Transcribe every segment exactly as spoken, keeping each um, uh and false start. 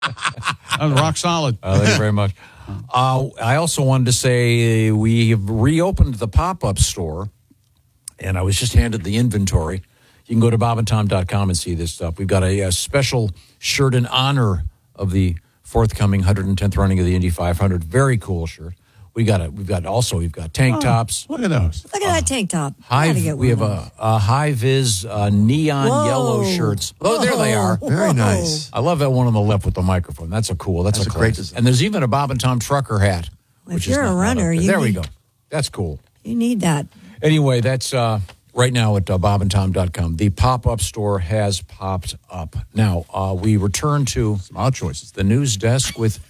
That was rock solid. Uh, thank you very much. Uh, I also wanted to say we have reopened the pop-up store, and I was just handed the inventory. You can go to bob and tom dot com and see this stuff. We've got a, a special shirt in honor of the forthcoming one hundred tenth running of the Indy five hundred. Very cool shirt. We got a, we've got also we've got tank Oh, tops. Look at those. Look at that tank top. High, Gotta get we have one of a, a high vis uh, neon Whoa. yellow shirts. Oh, there they are. Very nice. I love that one on the left with the microphone. That's a cool. That's, That's a, a great class. design. And there's even a Bob and Tom trucker hat. If which is you're a not- not runner, up you there we need- go. That's cool. You need that. Anyway, that's uh, right now at uh, bob and tom dot com. The pop-up store has popped up. Now, uh, we return to Some odd choices. the news desk with...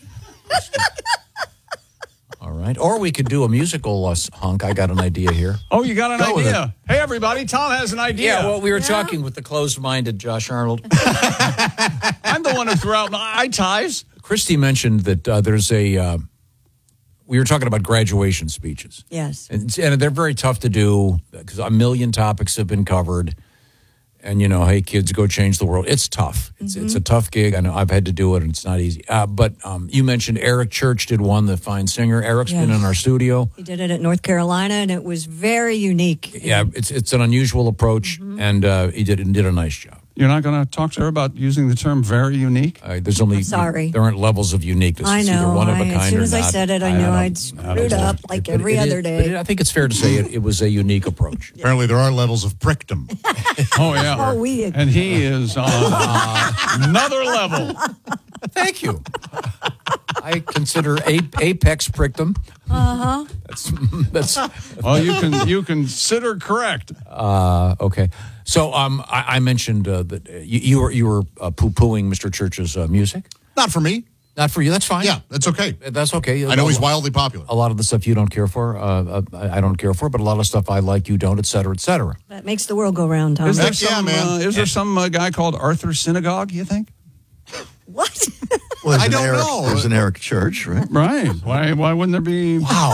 All right. Or we could do a musical uh, hunk. I got an idea here. Oh, you got an Go with idea. Hey, everybody, Tom has an idea. Yeah, well, we were talking with the closed-minded Josh Arnold. I'm the one who threw out my eye ties. Christy mentioned that uh, there's a... Uh, we were talking about graduation speeches. Yes. And, and they're very tough to do because a million topics have been covered. And, you know, hey, kids, go change the world. It's tough. It's Mm-hmm. it's a tough gig. I know I've had to do it, and it's not easy. Uh, but um, you mentioned Eric Church did one, the fine singer. Eric's been Yes. in our studio. He did it at North Carolina, and it was very unique. Yeah, it's it's an unusual approach, Mm-hmm. and uh, he did and did a nice job. You're not going to talk to her about using the term very unique? Uh, there's only I'm sorry. there aren't levels of uniqueness. I It's know. either one of a I- kind as soon or as I not. said it, I knew don't- I'd screwed up like But every it is- other but it- day. I think it's fair to say it, it was a unique approach. Apparently, there are levels of prickdom. Oh, yeah. Oh, we- And he is on uh, another level. Thank you. I consider a- apex prickdom. Uh-huh. That's that's Well, you can you consider correct. uh, okay. So um, I, I mentioned uh, that uh, you, you were you were uh, poo pooing Mister Church's uh, music. Not for me. Not for you. That's fine. Yeah, that's okay. That's okay. I know he's wildly popular. A lot of the stuff you don't care for, uh, uh, I I don't care for, but a lot of stuff I like, you don't, et cetera, et cetera. That makes the world go round, Tom. Is there Heck yeah, some, man. uh, is there some uh, guy called Arthur Synagogue, you think? What? Well, there's I an don't Eric, know. There's an Eric Church, right? Right. Why Why wouldn't there be, Wow.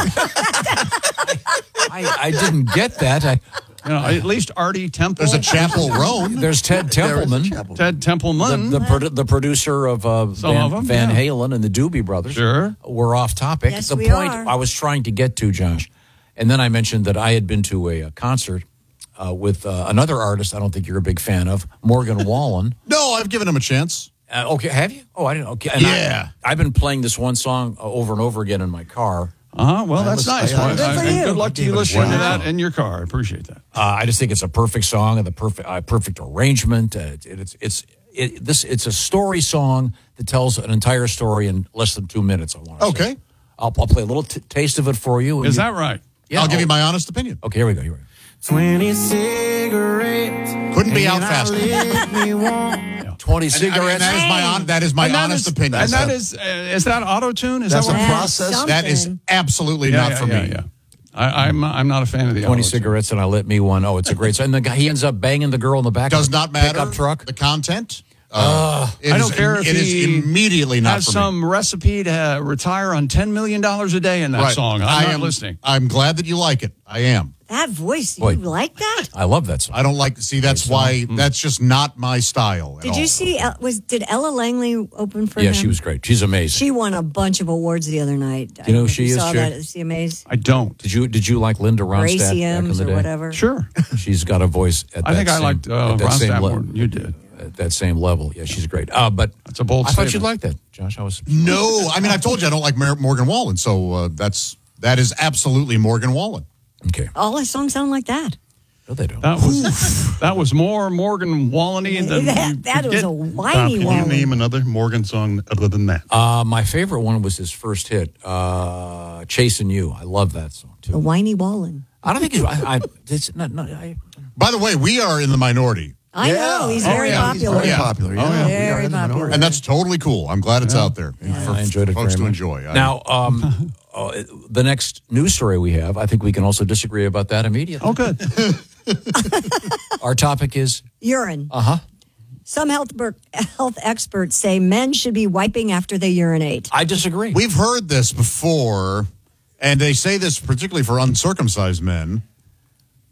I, I didn't get that. I, you know, at least Artie Temple? There's a Chapel Roan. there's Ted Templeman, Chapel. Ted Templeman. the, the, produ- the producer of uh, Some Van, of 'em, Van yeah. Halen and the Doobie Brothers. Sure. We're off topic. Yes, the we point are. I was trying to get to, Josh, and then I mentioned that I had been to a, a concert uh, with uh, another artist I don't think you're a big fan of, Morgan Wallen. No, I've given him a chance. Uh, okay, have you? Oh, I didn't. Okay, and Yeah. I, I've been playing this one song uh, over and over again in my car. Uh-huh. Well, that's listen- nice. I- I- Well, Good for and you. good luck to I you gave it a listening to shot. that in your car. I appreciate that. Uh, I just think it's a perfect song and the perfect uh, perfect arrangement. Uh, it, it's it's it, this it's a story song that tells an entire story in less than two minutes. I want to Okay. say. I'll, I'll play a little t- taste of it for you. Is You- that right? Yeah, I'll give I'll- you my honest opinion. Okay, here we go. Here we go. twenty cigarettes. Couldn't be out and I fast enough. lit me one. Twenty And, I mean, cigarettes. that is my hon- that is my And that honest is- opinion. And that is, uh, is that auto-tune? Is That's that a what? Yeah, process. that is something. absolutely Yeah, not yeah, for yeah, me. yeah. I, I'm, I'm not a fan of the Twenty auto-tune. cigarettes and I lit me one. Oh, it's a great song. And the guy he ends up banging the girl in the back. Does of the not matter. Pickup truck. The content. Uh, it I don't is- care if it is he immediately not has for some recipe to uh, retire on ten million dollars a day in that me. Right. song. I'm I not am listening. I'm glad that you like it. I am. That voice, you Boy. like that? I love that song. I don't like. See, that's why. That's just not my style. at Did all. you see, El- was did Ella Langley open for Yeah, him? she was great. She's amazing. She won a bunch of awards the other night. You know who I- she you is, saw Chick? that at C M As? I don't. Did you did you like Linda Or Ronstadt back in ACMs the or day? whatever. Sure. She's got a voice at I that think I same, liked uh, at that same Ronstadt level. more than you did. At that same level. Yeah, she's great. Uh, but That's a bold I thought you'd statement. like that, Josh. I was No, I mean I told you I don't like Mer- Morgan Wallen, so uh, that's that is absolutely Morgan Wallen. okay. All his songs sound like that. No, they don't. That was that was more Morgan Wallen-y than that you that could was get. a whiny Can you one. name another Morgan song other than that? Uh, my favorite one was his first hit, uh, "Chasing You." I love that song The too. whiny Wallen. I don't think he's. I, I, it's not. not I, By the way, we are in the minority, I know, he's Oh, very yeah, he's popular. Very Yeah. popular. Yeah. Oh, yeah. We are Very in the popular. minority. and that's totally cool. I'm glad it's out there for I enjoyed it folks very to much. enjoy. I- Now, um, uh, the next news story we have, I think we can also disagree about that immediately. Oh, good. Our topic is Urine. uh huh. Some health, ber- health experts say men should be wiping after they urinate. I disagree. We've heard this before, and they say this particularly for uncircumcised men,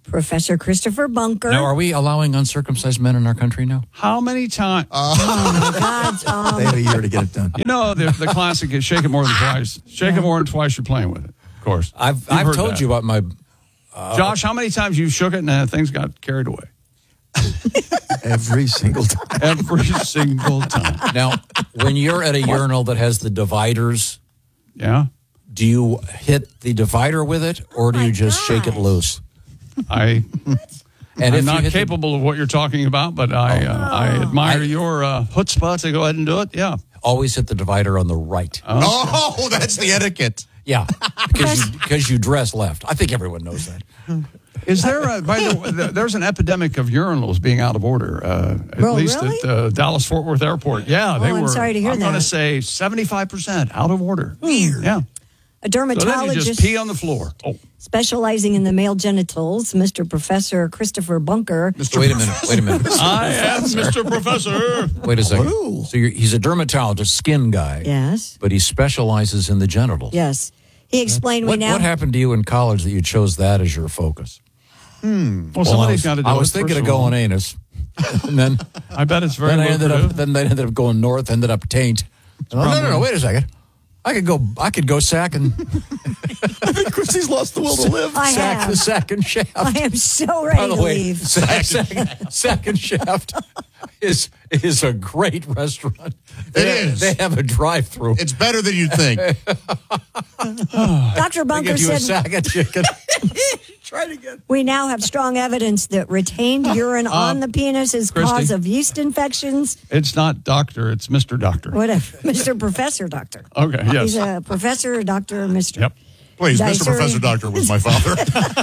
Professor Christopher Bunker. Now, are we allowing uncircumcised men in our country now? How many times? Oh, my God, Tom. They have a year to get it done. You know, the, the classic is shake it more than twice. Shake it more than twice, you're playing with it, of course. I've You've I've heard told that. you about my. Josh, how many times you shook it and uh, things got carried away? Every single time. Every single time. Now, when you're at a urinal that has the dividers, Yeah. do you hit the divider with it, or do my you just shake it gosh. loose? I, And I'm if not you hit the- capable of what you're talking about, but I uh, I admire your uh, chutzpah to go ahead and do it. Yeah. always hit the divider on the right. Oh, that's the etiquette. Yeah, because you, because you dress left. I think everyone knows that. Is there, a, by the way, th- there's an epidemic of urinals being out of order, uh, at Oh, least really? at uh, Dallas-Fort Worth Airport. Yeah, they Oh, I'm were, sorry to hear I'm going to that. say seventy-five percent out of order. Weird. Yeah. A So then you dermatologist just pee on the floor. Oh. specializing in the male genitals, Mister Professor Christopher Bunker. Wait a minute. Wait a minute. I am Mister Professor. Wait a second. So you're, he's a dermatologist, skin guy. Yes, But he specializes in the genitals. yes. He explained we What, now. what happened to you in college that you chose that as your focus? Well, Well, I somebody's was, got to do I it, was thinking first of all. going anus, and then I bet it's very then I ended lucrative. up then they ended up going north, ended up taint. Oh, no, no, no! Wait a second. I could go. I could go sack and I think Christy's lost the will to live. I sack have. the sack and shaft. I am so ready By the to way, leave. sack, sack, sack and shaft is is a great restaurant. They, is. They have a drive-through. It's better than you'd think. Doctor They Bunker give you a said sack of chicken. Try it again. we now have strong evidence that retained urine on the penis is Christy. cause of yeast infections. It's not doctor, it's Mister Doctor. Whatever, Mister Professor Doctor. Okay, yes. He's a professor, doctor, Mister Yep. Please, Mister Dicer. Professor Doctor was my father.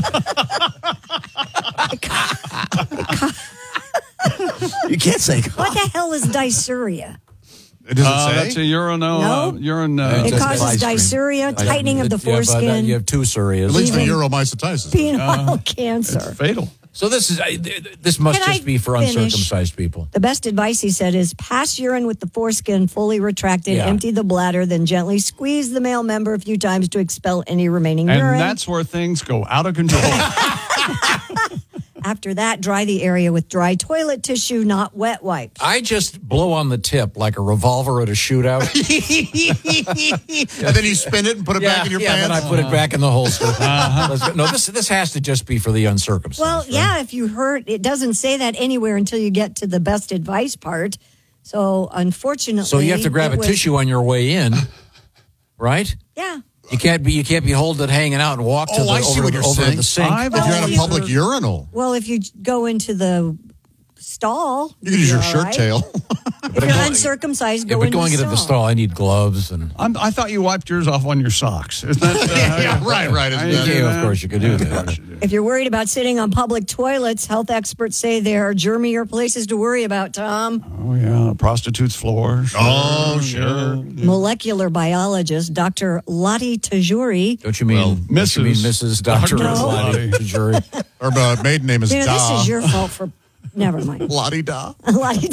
You can't say What the hell is dysuria? Does it Uh, say? that's a urine, uh, No. urine. Uh, It It's a causes dye dysuria, tightening of the Yeah, but, uh, foreskin, you have two At psorias. least the even- uromycetitis. penile it's cancer. fatal. So this is I- th- this must Can I just be for finish? uncircumcised people. The best advice, he said, is pass urine with the foreskin fully retracted, Yeah. empty the bladder, then gently squeeze the male member a few times to expel any remaining And urine. that's where things go out of control. After that, dry the area with dry toilet tissue, not wet wipes. I just blow on the tip like a revolver at a shootout. And then you spin it and put it back in your yeah, pants. then I put it back in the holster. Let's go. No, this this has to just be for the uncircumcised. Well, right? yeah, if you heard, it doesn't say that anywhere until you get to the best advice part. So, unfortunately, So you have to grab it a was- tissue on your way in, right? Yeah. You can't be you can't be holding it hanging out and walk to Oh, the I see over, what you're over to saying. the sink. I've If you're at a Oh, public urinal, Well, if you go into the stall, you can use you'll your be all shirt right. tail. If you're uncircumcised, Yeah, go but into going the into the stall. stall, I need gloves and. I'm, I thought you wiped yours off on your socks. Isn't that? Uh, Yeah, right, right. I Isn't that- do Yeah, of that. course you could do that. If you're worried about sitting on public toilets, health experts say there are germier places to worry about, Tom. Oh, yeah. Prostitute's floor. Sure, Oh, sure. Molecular biologist Doctor Lottie Tajuri. Don't you mean Well, don't you mean Missus Missus Doctor Doctor Lottie Lottie. Jury? Her uh, maiden name is You know, Da. this is your fault for. Never mind. Lottie Da. Lottie.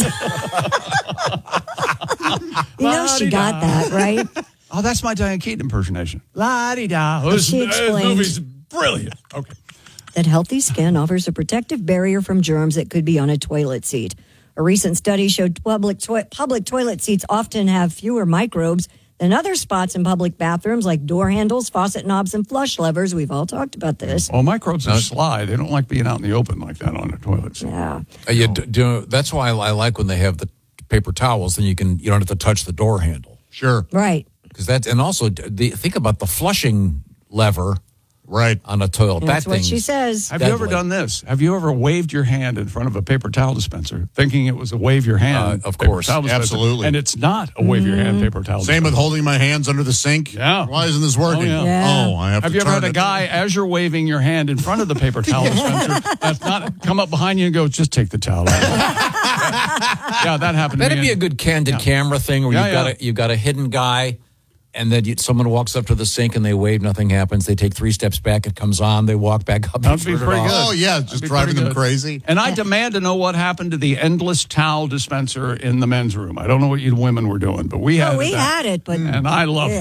You know she got that, right? Oh, that's my Diane Keaton impersonation. La-di-da. Oh, She this explained- movie's brilliant. Okay. That healthy skin offers a protective barrier from germs that could be on a toilet seat. A recent study showed public toi- public toilet seats often have fewer microbes than other spots in public bathrooms like door handles, faucet knobs, and flush levers. We've all talked about this. Well, microbes are sly. They don't like being out in the open like that on the toilets. Yeah. Uh, you d- do, that's why I like when they have the paper towels. Then you can you don't have to touch the door handle Sure. Right. because that's and also the, think about the flushing lever Right. on a toilet. That's that what thing. she says. Have you ever Deadly. done this? Have you ever waved your hand in front of a paper towel dispenser thinking it was a wave your hand? Uh, of paper course. towel dispenser, Absolutely. And it's not a wave your hand paper towel Same with dispenser. holding my hands under the sink. Yeah. Why isn't this working? Oh, yeah. Yeah. Oh, I have, Have to you ever turn had a it. guy, as you're waving your hand in front of the paper towel dispenser, that's not come up behind you and go, just take the towel out? Yeah, that happened to That'd me. be a good candid Yeah. camera thing where Yeah, you've got yeah. a you've got a hidden guy, and then you, someone walks up to the sink and they wave, nothing happens. They take three steps back, it comes on. They walk back up. That'd and be turn it pretty off. good. Oh, yeah, That'd just be driving pretty them good. crazy. And I demand to know what happened to the endless towel dispenser in the men's room. I don't know what you women were doing, but we had Oh, we it. had it, but And I loved Ick. it.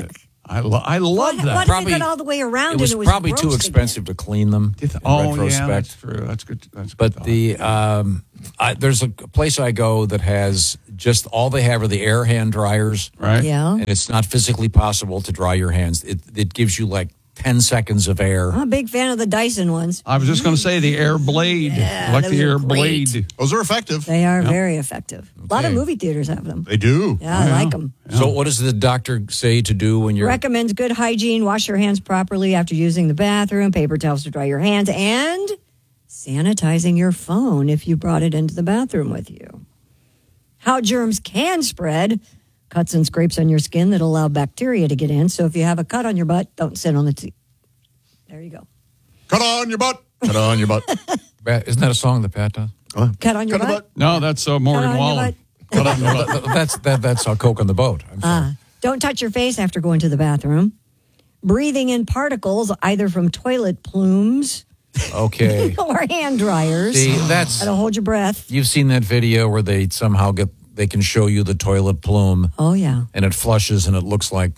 I, lo- I love What, that. what if Probably- it got all the way around It was, and it was probably too gross expensive to clean them. in oh, yeah, retrospect. that's true. That's good. That's good But thought. the um, I, there's a place I go that has just all they have are the air hand dryers, right? Again? Yeah. and it's not physically possible to dry your hands. It it gives you like ten seconds of air. I'm a big fan of the Dyson ones. I was just going to say the air blade. I like those the are air great. blade. Those are effective. They are very effective. A lot of Okay. movie theaters have them. They do. Yeah, I like them. So what does the doctor say to do when you're? Recommends good hygiene. Wash your hands properly after using the bathroom. Paper towels to dry your hands. And sanitizing your phone if you brought it into the bathroom with you. How germs can spread. Cuts and scrapes on your skin that allow bacteria to get in. So if you have a cut on your butt, don't sit on the seat. There you go. Cut on your butt. Cut on your butt. Pat- Isn't that a song that Pat does? Cut on your Cut on butt. butt. No, that's uh, Morgan on your Wallen. butt. Cut on your butt. that's that, that's a Coke on the boat. I'm sorry. Uh, don't touch your face after going to the bathroom. Breathing in particles, either from toilet plumes Okay. or hand dryers. See, that's Gotta hold your breath. you've seen that video where they somehow get they can show you the toilet plume Oh, yeah. and it flushes and it looks like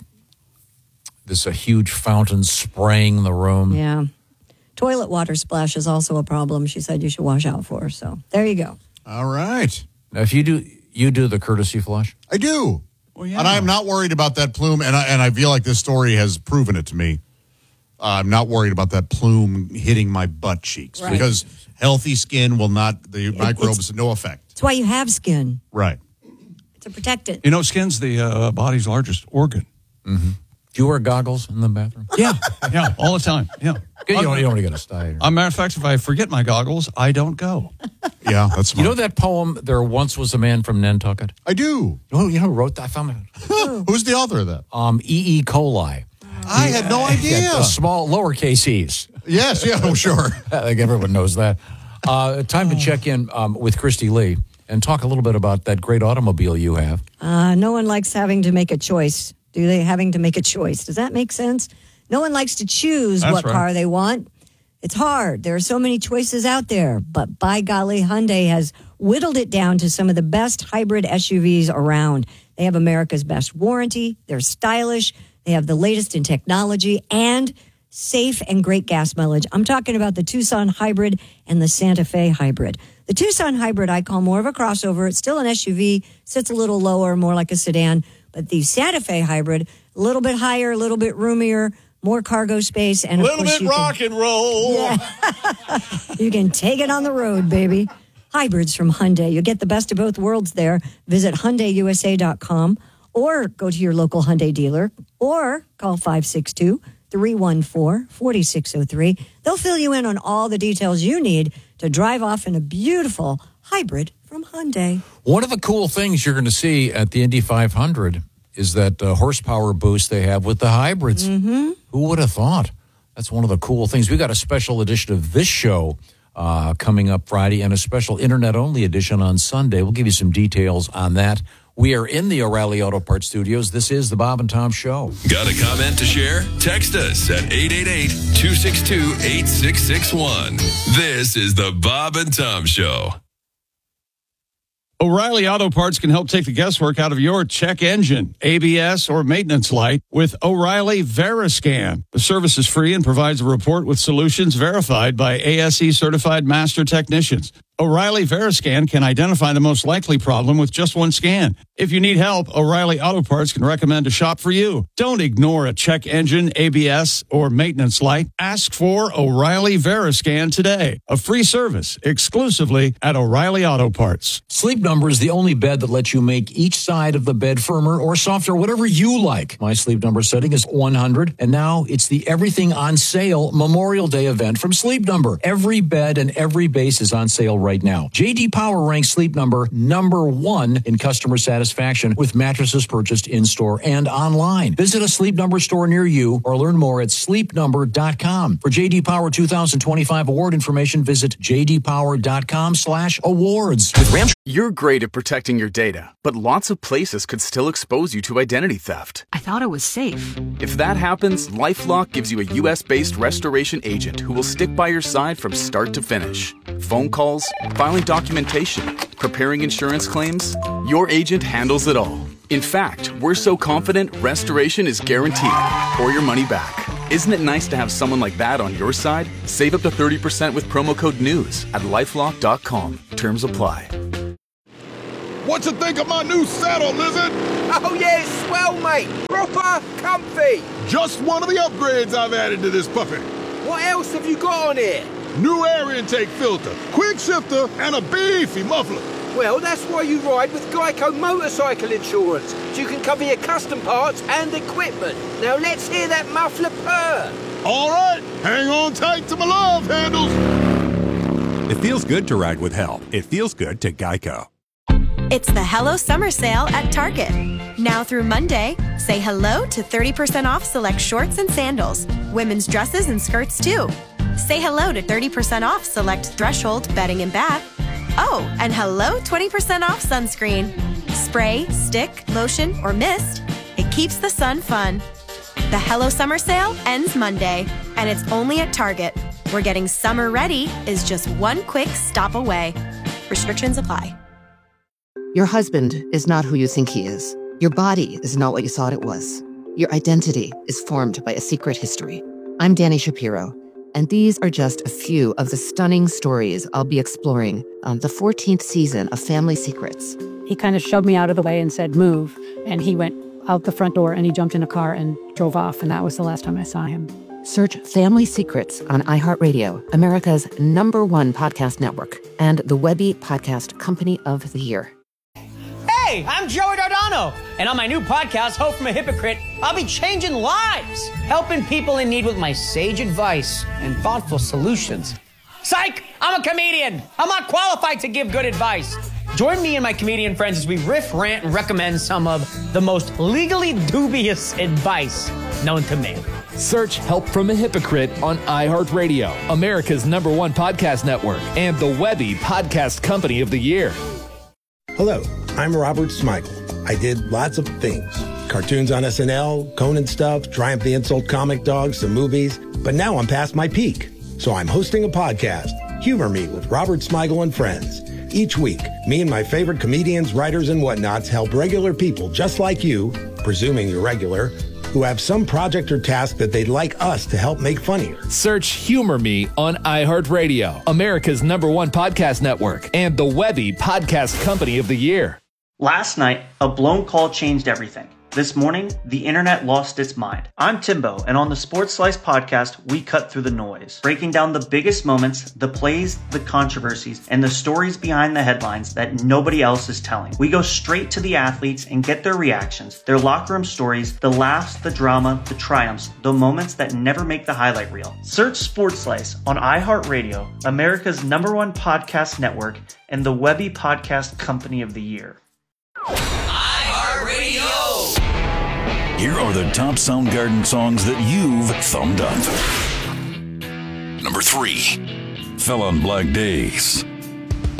this a huge fountain spraying the room. Yeah. Toilet water splash is also a problem. She said you should wash out for. So there you go. All right. Now, if you do you do the courtesy flush, I do. Well, yeah. And I'm not worried about that plume, and I, and I feel like this story has proven it to me. Uh, I'm not worried about that plume hitting my butt cheeks Right. because healthy skin will not, the microbes, no effect. That's why you have skin, Right. to protect it. You know, skin's the uh, body's largest organ. do you wear goggles in the bathroom? Yeah, yeah, all the time. Yeah. You don't, you don't want to get a style. As a matter of fact, if I forget my goggles, I don't go. Yeah, that's smart. You know that poem, There Once Was a Man from Nantucket? I do. You know, you know who wrote that? I found it. Who's the author of that? Um, E. E. coli. I had no idea. Yeah, a small, lowercase e's. Yes, yeah, oh, sure. I think everyone knows that. Uh, time to check in um, with Christy Lee and talk a little bit about that great automobile you have. Uh, no one likes having to make a choice. Do they? Having to make a choice. Does that make sense? No one likes to choose That's what right. car they want. It's hard. There are so many choices out there. But by golly, Hyundai has whittled it down to some of the best hybrid S U Vs around. They have America's best warranty. They're stylish. They have the latest in technology and safe and great gas mileage. I'm talking about the Tucson Hybrid and the Santa Fe Hybrid. The Tucson Hybrid I call more of a crossover. It's still an S U V, sits a little lower, more like a sedan. But the Santa Fe Hybrid, a little bit higher, a little bit roomier, more cargo space, and of Little course bit you rock and roll. can, you can take it on the road, baby. Hybrids from Hyundai. You'll get the best of both worlds there. Visit Hyundai U S A dot com or go to your local Hyundai dealer or call five six two, three one four, four six zero three. They'll fill you in on all the details you need to drive off in a beautiful hybrid from Hyundai. One of the cool things you're going to see at the Indy five hundred is that uh, horsepower boost they have with the hybrids. Mm-hmm. Who would have thought? That's one of the cool things. We got a special edition of this show uh, coming up Friday and a special internet-only edition on Sunday. We'll give you some details on that. We are in the O'Reilly Auto Parts studios. This is the Bob and Tom Show. Got a comment to share? Text us at eight eight eight, two six two, eight six six one. This is the Bob and Tom Show. O'Reilly Auto Parts can help take the guesswork out of your check engine, A B S, or maintenance light with O'Reilly Veriscan. The service is free and provides a report with solutions verified by A S E certified master technicians. O'Reilly Veriscan can identify the most likely problem with just one scan. If you need help, O'Reilly Auto Parts can recommend a shop for you. Don't ignore a check engine, A B S, or maintenance light. Ask for O'Reilly Veriscan today. A free service exclusively at O'Reilly Auto Parts. Sleep Number is the only bed that lets you make each side of the bed firmer or softer, whatever you like. My Sleep Number setting is one hundred, and now it's the Everything on Sale Memorial Day event from Sleep Number. Every bed and every base is on sale right now. J D Power ranks Sleep Number number one in customer satisfaction with mattresses purchased in-store and online. Visit a Sleep Number store near you or learn more at sleep number dot com. For J D Power two thousand twenty-five award information, visit j d power dot com slash awards. With Ram- You're great at protecting your data, but lots of places could still expose you to identity theft. I thought it was safe. If that happens, LifeLock gives you a U S-based restoration agent who will stick by your side from start to finish. Phone calls, filing documentation, preparing insurance claims, your agent handles it all. In fact, we're so confident restoration is guaranteed or your money back. Isn't it nice to have someone like that on your side? Save up to thirty percent with promo code NEWS at lifelock dot com. Terms apply. What you think of my new saddle, Lizard? Oh yeah, it's swell, mate. Proper comfy. Just one of the upgrades I've added to this puppy. What else have you got on here? New air intake filter, quick shifter, and a beefy muffler. Well, that's why you ride with Geico Motorcycle Insurance, so you can cover your custom parts and equipment. Now let's hear that muffler purr. All right, hang on tight to my love handles. It feels good to ride with help. It feels good to Geico. It's the Hello Summer Sale at Target. Now through Monday, say hello to thirty percent off select shorts and sandals, women's dresses and skirts too. Say hello to thirty percent off select Threshold bedding and bath. Oh, and hello twenty percent off sunscreen. Spray, stick, lotion, or mist, it keeps the sun fun. The Hello Summer Sale ends Monday, and it's only at Target, where getting summer ready is just one quick stop away. Restrictions apply. Your husband is not who you think he is. Your body is not what you thought it was. Your identity is formed by a secret history. I'm Dani Shapiro, and these are just a few of the stunning stories I'll be exploring on the fourteenth season of Family Secrets. He kind of shoved me out of the way and said, move. And he went out the front door and he jumped in a car and drove off. And that was the last time I saw him. Search Family Secrets on iHeartRadio, America's number one podcast network, and the Webby Podcast Company of the Year. Hey, I'm Joey Dardano, and on my new podcast, Hope from a Hypocrite, I'll be changing lives, helping people in need with my sage advice and thoughtful solutions. Psych! I'm a comedian. I'm not qualified to give good advice. Join me and my comedian friends as we riff, rant, and recommend some of the most legally dubious advice known to man. Search Help from a Hypocrite on iHeartRadio, America's number one podcast network, and the Webby Podcast Company of the Year. Hello, I'm Robert Smigel. I did lots of things. Cartoons on S N L, Conan stuff, Triumph the Insult Comic Dog, some movies. But now I'm past my peak. So I'm hosting a podcast, Humor Me with Robert Smigel and Friends. Each week, me and my favorite comedians, writers, and whatnots help regular people just like you, presuming you're regular, who have some project or task that they'd like us to help make funnier. Search Humor Me on iHeartRadio, America's number one podcast network, and the Webby Podcast Company of the Year. Last night, a blown call changed everything. This morning, the internet lost its mind. I'm Timbo, and on the Sports Slice podcast, we cut through the noise, breaking down the biggest moments, the plays, the controversies, and the stories behind the headlines that nobody else is telling. We go straight to the athletes and get their reactions, their locker room stories, the laughs, the drama, the triumphs, the moments that never make the highlight reel. Search Sports Slice on iHeartRadio, America's number one podcast network, and the Webby Podcast Company of the Year. Here are the top Soundgarden songs that you've thumbed up. Number three, Fell on Black Days.